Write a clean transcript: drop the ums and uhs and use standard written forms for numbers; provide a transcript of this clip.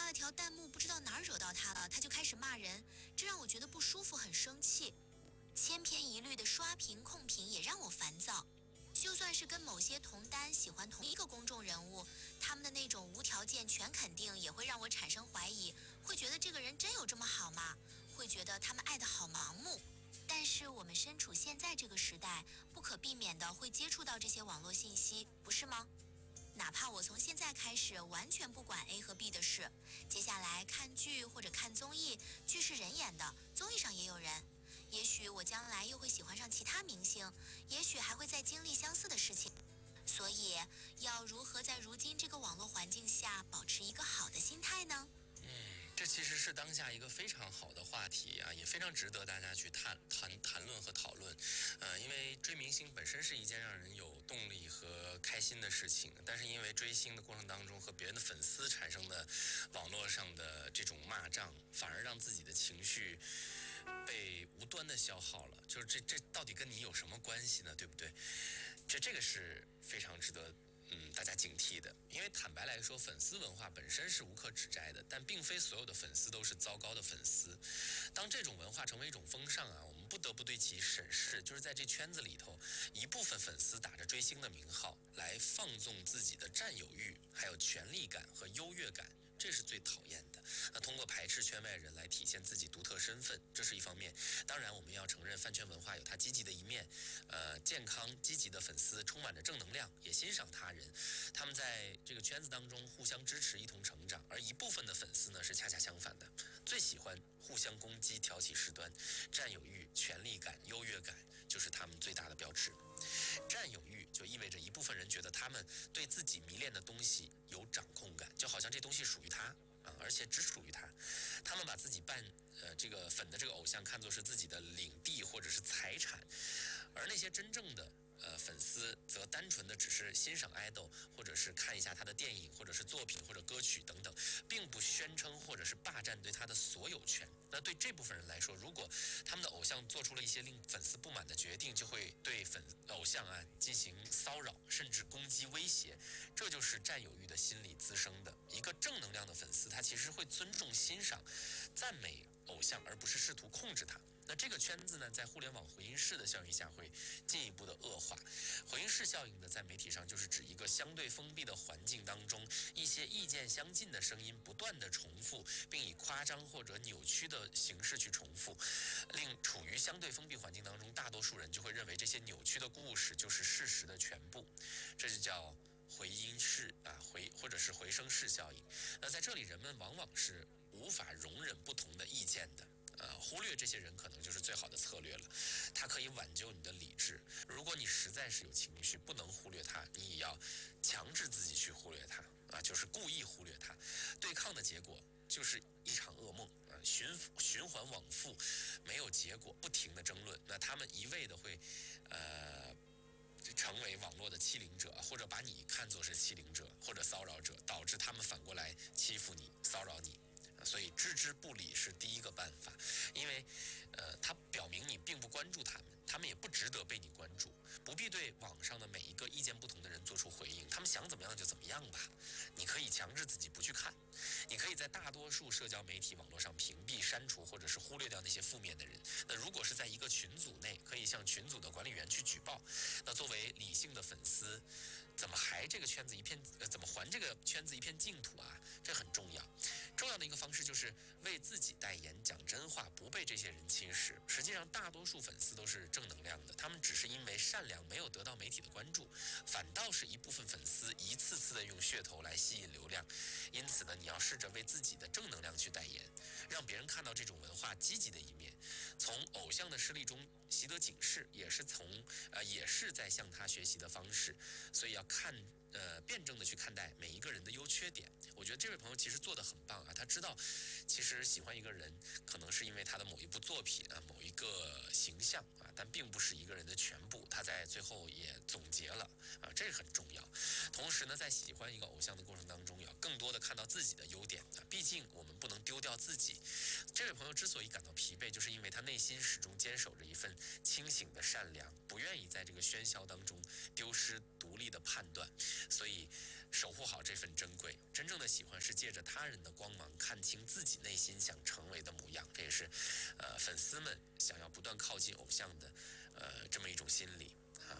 了条弹幕，不知道哪儿惹到他了，他就开始骂人，这让我觉得不舒服，很生气。千篇一律的刷屏控评也让我烦躁。就算是跟某些同担喜欢同一个公众人物，他们的那种无条件全肯定也会让我产生怀疑，会觉得这个人真有这么好吗？会觉得他们爱得好盲目。但是我们身处现在这个时代，不可避免的会接触到这些网络信息，不是吗？哪怕我从现在开始完全不管 A 和 B 的事，接下来看剧或者看综艺，剧是人演的，综艺上也有人。也许我将来又会喜欢上其他明星，也许还会再经历相似的事情。所以，要如何在如今这个网络环境下保持一个好的心态呢？ 这其实是当下一个非常好的话题啊，也非常值得大家去谈论和讨论。因为追明星本身是一件让人有动力和开心的事情，但是因为追星的过程当中和别人的粉丝产生的网络上的这种骂仗，反而让自己的情绪被无端的消耗了。就是这到底跟你有什么关系呢？对不对？这个是非常值得大家警惕的。因为坦白来说，粉丝文化本身是无可指摘的，但并非所有的粉丝都是糟糕的粉丝。当这种文化成为一种风尚啊，我们不得不对其审视，就是在这圈子里头，一部分粉丝打着追星的名号来放纵自己的占有欲，还有权力感和优越感，这是最讨厌的。那通过排斥圈外人来体现自己独特身份，这是一方面。当然我们要承认饭圈文化有它积极的一面，健康积极的粉丝充满着正能量，也欣赏他人，他们在这个圈子当中互相支持，一同成长。而一部分的粉丝呢是恰恰相反的，最喜欢互相攻击，挑起事端，占有欲、权力感、优越感就是他们最大的标志。占有欲就意味着一部分人觉得他们对自己迷恋的东西有掌控感，就好像这东西属于他而且只属于他。他们把自己这个粉的这个偶像看作是自己的领地或者是财产，而那些真正的粉丝则单纯的只是欣赏爱豆，或者是看一下他的电影，或者是作品，或者歌曲等等，并不宣称或者是霸占对他的所有权。那对这部分人来说，如果他们的偶像做出了一些令粉丝不满的决定，就会对偶像进行骚扰，甚至攻击威胁，这就是占有欲的心理滋生的。一个正能量的粉丝，他其实会尊重、欣赏、赞美偶像，而不是试图控制他。那这个圈子呢，在互联网回音室的效应下会进一步的恶化。回音室效应呢，在媒体上就是指一个相对封闭的环境当中，一些意见相近的声音不断的重复，并以夸张或者扭曲的形式去重复，令处于相对封闭环境当中，大多数人就会认为这些扭曲的故事就是事实的全部，这就叫回音室或者是回声室效应。那在这里，人们往往是无法容忍不同的意见的。忽略这些人可能就是最好的策略了，它可以挽救你的理智。如果你实在是有情绪，不能忽略它，你也要强制自己去忽略它就是故意忽略它。对抗的结果就是一场噩梦循环往复，没有结果，不停的争论。那他们一味的会成为网络的欺凌者，或者把你看作是欺凌者或者骚扰者，导致他们反过来欺负你、骚扰你。所以置之不理是第一个办法，因为它表明你并不关注他们也不值得被你关注。不必对网上的每一个意见不同的人做出回应，他们想怎么样就怎么样吧。你可以强制自己不去看，你可以在大多数社交媒体网络上屏蔽、删除或者是忽略掉那些负面的人。那如果是在一个群组内，可以向群组的管理员去举报。那作为理性的粉丝，怎么还这个圈子怎么还这个圈子一片净土啊？这很重要。重要的一个方式就是为自己代言，讲真话，不被这些人侵蚀。实际上大多数粉丝都是正能量的，他们只是因为善良没有得到媒体的关注，反倒是一部分粉丝一次次的用噱头来吸引流量。因此呢，你要试着为自己的正能量去代言，让别人看到这种文化积极的一面，从偶像的事例中习得警示，也是在向他学习的方式。所以要辩证的去看待每一个人的优缺点。我觉得这位朋友其实做得很棒他知道其实喜欢一个人可能是因为他的某一部作品某一个形象但并不是一个人的全部。他在最后也总结了这很重要。同时呢，在喜欢一个偶像的过程当中，要更多的看到自己的优点毕毕竟我们不能丢掉自己。这位朋友之所以感到疲惫，就是因为他内心始终坚守着一份清醒的善良，不愿意在这个喧嚣当中丢失独立的判断，所以守护好这份珍贵。真正的喜欢是借着他人的光芒看清自己内心想成为的模样，这也是粉丝们想要不断靠近偶像的这么一种心理。